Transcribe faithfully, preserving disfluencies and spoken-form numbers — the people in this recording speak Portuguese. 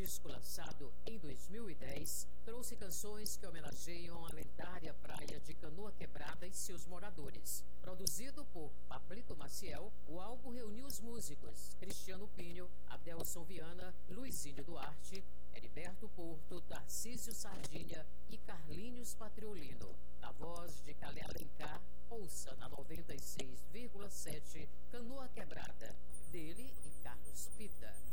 disco lançado em dois mil e dez, trouxe canções que homenageiam a lendária praia de Canoa Quebrada e seus moradores. Produzido por Pablito Maciel, o álbum reuniu os músicos Cristiano Pinho, Adelson Viana, Luizinho Duarte, Heriberto Porto, Tarcísio Sardinha e Carlinhos Patriolino. Na voz de Calé Alencar, ouça na noventa e seis vírgula sete Canoa Quebrada, dele e Carlos Pita.